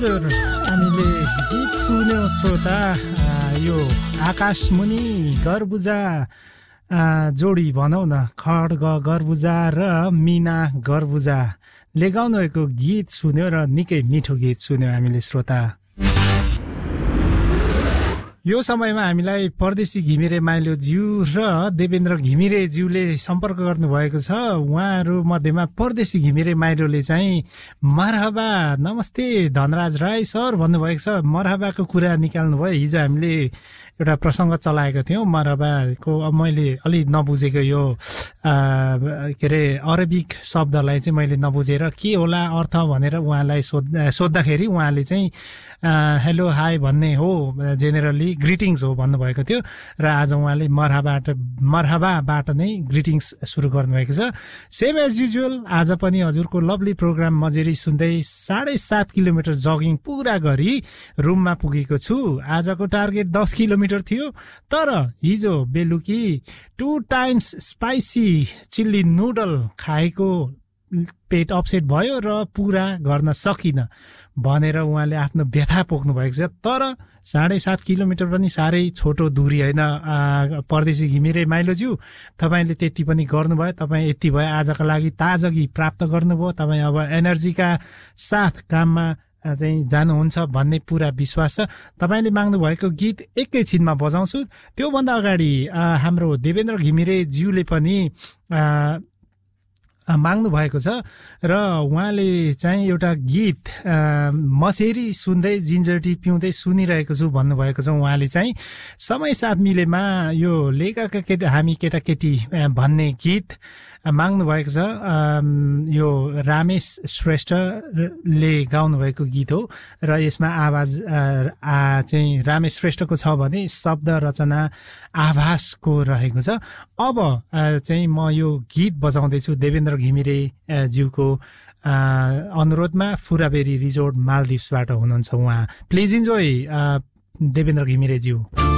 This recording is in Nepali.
हजुर हामीले गीत सुन्यौं श्रोता यो आकाशमुनि गर्बुजा जोडी भनौं न खड्ग गर्बुजा र मीना गर्बुजाले गाउनु भएको गीत सुन्यो र निकै मिठो गीत सुन्यो हामीले श्रोता। यो समयमा हामीलाई परदेशी घिमिरे माइलोज्यू र देवेन्द्र घिमिरेज्यूले सम्पर्क गर्नुभएको छ। उहाँहरू मध्येमा परदेशी घिमिरे माइलोले चाहिँ मरहबा नमस्ते धनराज राई सर भन्नुभएको छ। मरहबाको कुरा निकाल्नु भयो। हिजो हामीले एउटा प्रसङ्ग चलाएको थियौँ मरहबाको। अब मैले अलि नबुझेको यो के अरे अरबिक शब्दलाई चाहिँ मैले नबुझेर के होला अर्थ भनेर उहाँलाई सोद्धाखेरि उहाँले चाहिँ हेलो हाई भन्ने हो, जेनेरली ग्रिटिङ्स हो भन्नुभएको थियो र आज उहाँले मरहबाबाट नै ग्रिटिङ्स सुरु गर्नुभएको छ। सेम एज युजुअल आज पनि हजुरको लभली प्रोग्राम मजेरी सुन्दै 7.5 किलोमिटर जगिङ पुरा गरी रुममा पुगेको छु। आजको टार्गेट 10 किलोमिटर थियो, तर हिजो बेलुकी 2 टाइम्स स्पाइसी चिल्ली नुडल खाएको पेट अपसेट भयो र पुरा गर्न सकिन भनेर उहाँले आफ्नो व्यथा पोख्नु भएको छ। तर 7.5 किलोमिटर पनि साह्रै छोटो दूरी होइन परदेशी घिमिरे माइलोज्यू, तपाईँले त्यति पनि गर्नुभयो। तपाईँ यति भयो आजका लागि ताजगी प्राप्त गर्नुभयो। तपाईँ अब एनर्जीका साथ काममा चाहिँ जानुहुन्छ भन्ने पुरा विश्वास छ। तपाईँले माग्नु भएको गीत एकैछिनमा बजाउँछु। त्योभन्दा अगाडि हाम्रो देवेन्द्र घिमिरेज्यूले पनि माग्नु भएको छ र उहाँले चाहिँ एउटा गीत मछेरी सुन्दै जिन्जर टी पिउँदै सुनिरहेको छु भन्नुभएको छ। उहाँले चाहिँ समय साथ मिलेमा यो लेखका हामी केटाकेटी भन्ने गीत माग्नु भएको छ। यो रामेश श्रेष्ठले गाउनु भएको गीत हो र यसमा आवाज चाहिँ रामेश श्रेष्ठको छ भने शब्द रचना आभासको रहेको छ। अब चाहिँ म यो गीत बजाउँदैछु देवेन्द्र घिमिरे ज्यूको अनुरोधमा। फुराबेरी रिजोर्ट मालदिप्सबाट हुनुहुन्छ उहाँ। प्लिज इन्जोय देवेन्द्र घिमिरे ज्यू।